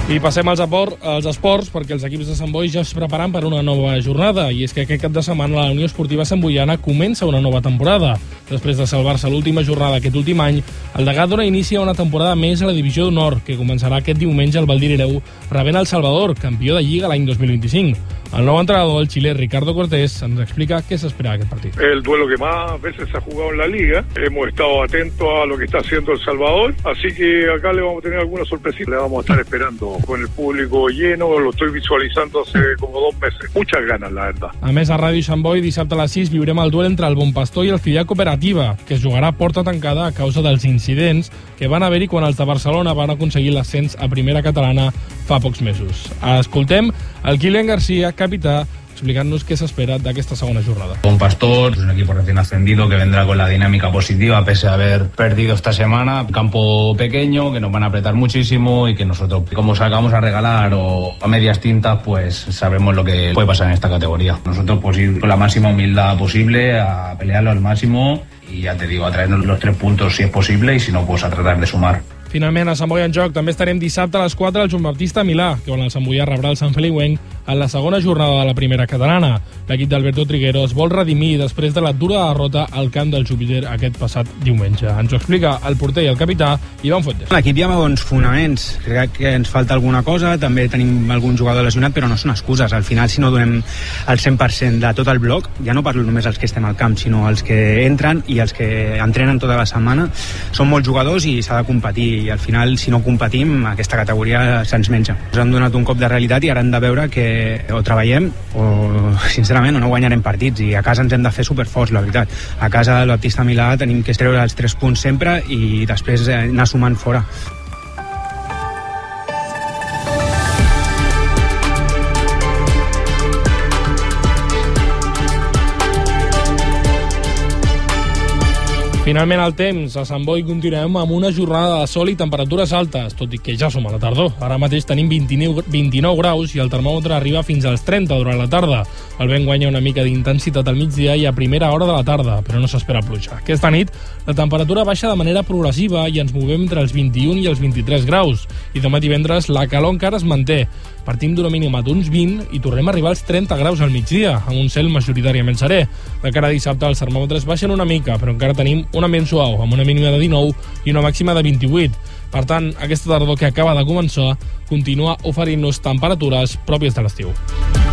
I passem als esports, perquè els equips de Sant Boi ja es preparen per una nova jornada, i és que aquest cap de setmana la Unió Esportiva Santboiana comença una nova temporada. Després de salvar-se l'última jornada aquest últim any, el Degà dona inici a una temporada més a la Divisió d'Honor, que començarà aquest diumenge al Valdirereu, rebent el Salvador, campió de Lliga l'any 2025. El nou entrenador, el xilè Ricardo Cortés, ens explica què s'espera d'aquest partit. El duelo que más veces se ha jugado en la liga. Hemos estado atentos a lo que está haciendo el Salvador, así que acá le vamos a tener alguna sorpresita. Le vamos a estar esperando con el público lleno, lo estoy visualizando hace como 2 meses. Muchas ganas, la verdad. A més, a Ràdio Sant Boi, dissabte a les 6, viurem el duel entre el Bon Pastor i el Filial Cooperativa, que es jugarà a porta tancada a causa dels incidents que van haver-hi quan els de Barcelona van aconseguir l'ascens a primera catalana fa pocs mesos. Escoltem el Kylian García, capità, explicant-nos qué se espera de esta segunda jornada. Bon Pastor es un equipo recién ascendido que vendrá con la dinámica positiva pese a haber perdido esta semana. Campo pequeño, que nos van a apretar muchísimo y que nosotros, como sacamos a regalar o a medias tintas, pues sabemos lo que puede pasar en esta categoría. Nosotros pues ir con la máxima humildad posible a pelearlo al máximo y ya te digo, a traernos los 3 puntos si es posible y si no, pues a tratar de sumar. Finalment, a Sant Boi en joc també estarem dissabte a les 4 al Joan Baptista Milà, que on el Sant Boià rebrà el Sant Feliuenc en la segona jornada de la primera catalana. L'equip d'Alberto Trigueros vol redimir després de la dura derrota al camp del Júpiter aquest passat diumenge. Ens ho explica el porter i el capità, Ivan Fuentes. L'equip hi ha bons fonaments. Crec que ens falta alguna cosa, també tenim algun jugador lesionat, però no són excuses. Al final, si no donem el 100% de tot el bloc, ja no parlo només els que estem al camp, sinó els que entren i els que entrenen tota la setmana, són molts jugadors i s'ha de competir. I al final, si no competim, aquesta categoria se'ns menja. Ens han donat un cop de realitat i ara hem de veure que o treballem o, sincerament, no guanyarem partits, i a casa ens hem de fer superforts, la veritat. A casa del Baptista Milà tenim que treure els 3 punts sempre i després anar sumant fora. Finalment, el temps. A Sant Boi continuem amb una jornada de sol i temperatures altes, tot i que ja som a la tardor. Ara mateix tenim 29 graus i el termòmetre arriba fins als 30 durant la tarda. El vent guanya una mica d'intensitat al migdia i a primera hora de la tarda, però no s'espera pluja. Aquesta nit la temperatura baixa de manera progressiva i ens movem entre els 21 i els 23 graus. I demà divendres la calor encara es manté. Partim d'una mínima d'uns 20 i tornem a arribar als 30 graus al migdia, amb un cel majoritàriament serè. De cara a dissabte els termòmetres baixen una mica, però encara tenim un ambient suau, amb una mínima de 19 i una màxima de 28. Per tant, aquesta tardor que acaba de començar continua oferint-nos temperatures pròpies de l'estiu.